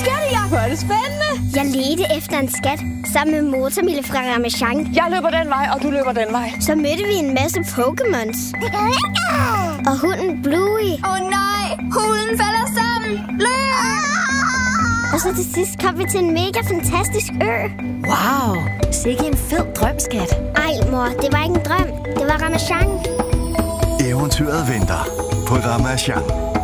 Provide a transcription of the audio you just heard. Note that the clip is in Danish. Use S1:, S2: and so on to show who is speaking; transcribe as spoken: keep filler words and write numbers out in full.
S1: Skattejagt, hvor er det spændende.
S2: Jeg ledte efter en skat sammen med Motormille fra Ramasjang.
S1: Jeg løber den vej, og du løber den vej.
S2: Så mødte vi en masse Pokémons. Og hunden Bluey.
S3: Åh oh, nej, hunden falder sammen. Løb!
S2: Og så til sidst kom vi til en mega fantastisk ø.
S4: Wow, sikke en fed drøm, skat.
S2: Ej, mor, det var ikke en drøm. Det var Ramasjang.
S5: Eventyret venter på Ramasjang.